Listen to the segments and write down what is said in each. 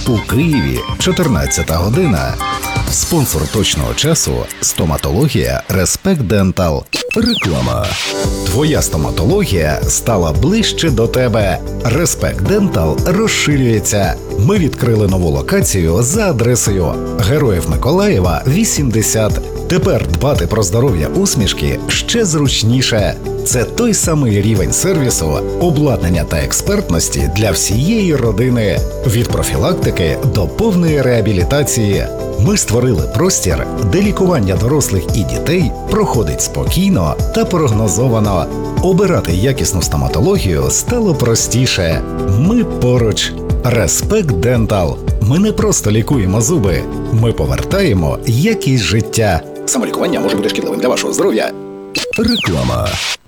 У Києві 14 година. Спонсор точного часу – стоматологія Респект Дентал. Реклама. Твоя стоматологія стала ближче до тебе. Респект Дентал розширюється. Ми відкрили нову локацію за адресою Героїв Миколаєва, 80. Тепер дбати про здоров'я усмішки ще зручніше. Це той самий рівень сервісу, обладнання та експертності для всієї родини. Від профілактики до повної реабілітації. Ми створили простір, де лікування дорослих і дітей проходить спокійно та прогнозовано. Обирати якісну стоматологію стало простіше. Ми поруч. Респект Дентал. Ми не просто лікуємо зуби, ми повертаємо якість життя. Самолікування може бути шкідливим для вашого здоров'я. Реклама.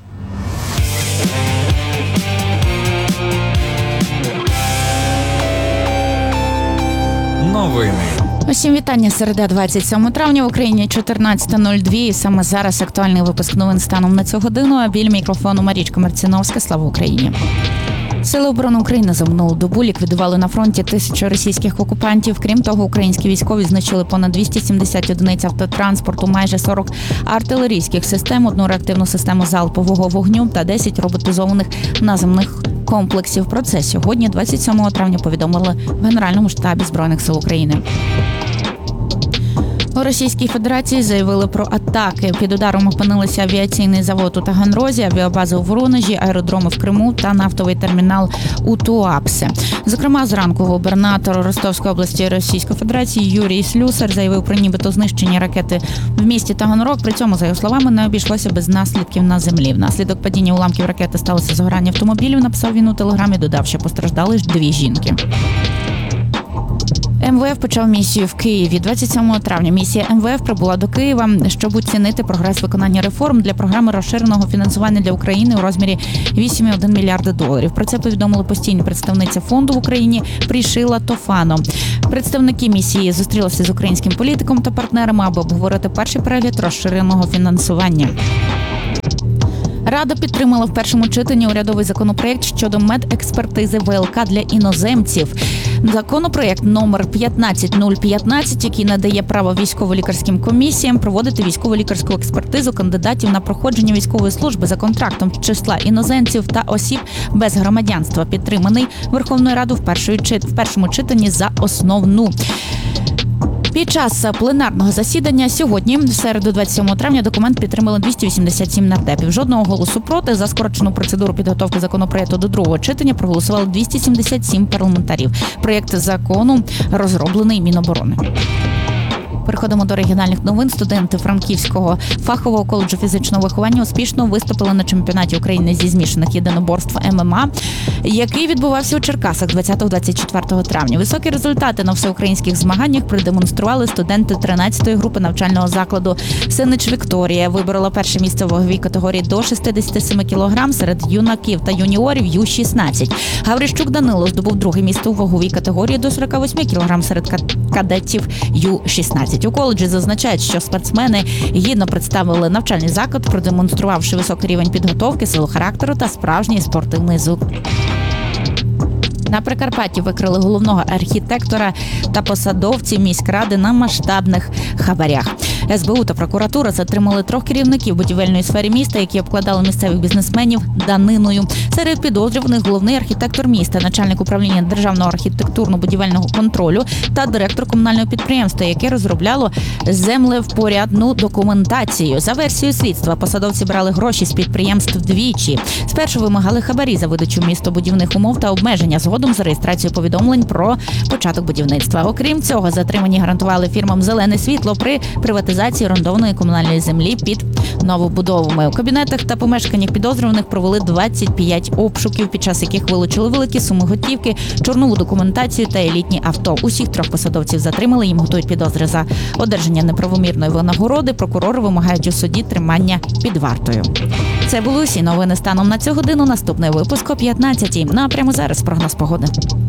Новини. Усім вітання. Середа, 27 травня, в Україні 14:02. І саме зараз актуальний випуск новин станом на цю годину. А біля мікрофону Марічка Марціновська. Слава Україні! Сили оборони України за минулу добу ліквідували на фронті 1000 російських окупантів. Крім того, українські військові знищили понад 270 одиниць автотранспорту, майже 40 артилерійських систем, 1 реактивну систему залпового вогню та 10 роботизованих наземних комплексів. Про це сьогодні, 27 травня, повідомили в Генеральному штабі Збройних сил України. У Російській Федерації заявили про атаки. Під ударом опинилися авіаційний завод у Таганрозі, авіабаза у Воронежі, аеродроми в Криму та нафтовий термінал у Туапсе. Зокрема, зранку губернатор Ростовської області Російської Федерації Юрій Слюсар заявив про нібито знищені ракети в місті Таганрог. При цьому, за його словами, не обійшлося без наслідків на землі. Внаслідок падіння уламків ракети сталося загорання автомобілів, написав він у телеграмі, додав, що постраждали 2 жінки. МВФ почав місію в Києві. 27 травня місія МВФ прибула до Києва, щоб оцінити прогрес виконання реформ для програми розширеного фінансування для України у розмірі 8,1 мільярда доларів. Про це повідомила постійна представниця фонду в Україні Прішила Тофано. Представники місії зустрілися з українським політиком та партнерами, аби обговорити перший перегляд розширеного фінансування. Рада підтримала в першому читанні урядовий законопроєкт щодо медекспертизи ВЛК для іноземців. Законопроєкт номер 15015, який надає право військово-лікарським комісіям проводити військово-лікарську експертизу кандидатів на проходження військової служби за контрактом з числа іноземців та осіб без громадянства, підтриманий Верховною Радою в першому читанні за основну. Під час пленарного засідання сьогодні, в середу 27 травня, документ підтримали 287 нардепів. Жодного голосу проти. За скорочену процедуру підготовки законопроекту до другого читання проголосували 277 парламентарів. Проєкт закону розроблений Міноборони. Переходимо до регіональних новин. Студенти Франківського фахового коледжу фізичного виховання успішно виступили на чемпіонаті України зі змішаних єдиноборств ММА, який відбувався у Черкасах 20-24 травня. Високі результати на всеукраїнських змаганнях продемонстрували студенти 13-ї групи навчального закладу «Синич Вікторія». Виборола перше місце в ваговій категорії до 67 кг серед юнаків та юніорів Ю-16. Гаврищук Данило здобув друге місце у ваговій категорії до 48 кг серед кадетів Ю-16. У коледжі зазначають, що спортсмени гідно представили навчальний заклад, продемонструвавши високий рівень підготовки, силу характеру та справжній спортивний зуб. На Прикарпатті викрили головного архітектора та посадовців міськради на масштабних хабарях. СБУ та прокуратура затримали 3 керівників будівельної сфери міста, які обкладали місцевих бізнесменів даниною. Серед підозрюваних головний архітектор міста, начальник управління державного архітектурно-будівельного контролю та директор комунального підприємства, яке розробляло землевпорядну документацію. За версією слідства, посадовці брали гроші з підприємств двічі. Спершу вимагали хабарі за видачу містобудівних умов та обмеження, згодом за реєстрацію повідомлень про початок будівництва. Окрім цього, затримані гарантували фірмам зелене світло при приватизації орендованої комунальної землі під новобудовами. У кабінетах та помешканнях підозрюваних провели 25 обшуків, під час яких вилучили великі суми готівки, чорнову документацію та елітні авто. Усіх 3 посадовців затримали, їм готують підозри за одержання неправомірної винагороди. Прокурори вимагають у суді тримання під вартою. Це були усі новини станом на цю годину. Наступний випуск о 15-й. Ну а прямо зараз прогноз погоди.